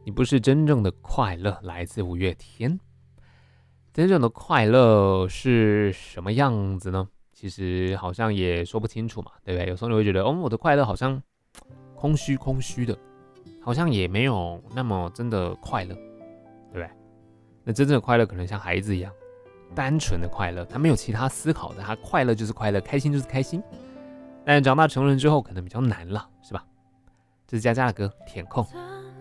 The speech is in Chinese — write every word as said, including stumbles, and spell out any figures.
你不是真正的快乐，来自五月天。真正的快乐是什么样子呢？其实好像也说不清楚嘛，对不对？有时候你会觉得，哦，我的快乐好像空虚空虚的，好像也没有那么真的快乐，对不对？那真正的快乐可能像孩子一样，单纯的快乐，他没有其他思考的，他快乐就是快乐，开心就是开心。但长大成人之后，可能比较难了，是吧？这是佳佳的歌《填空》。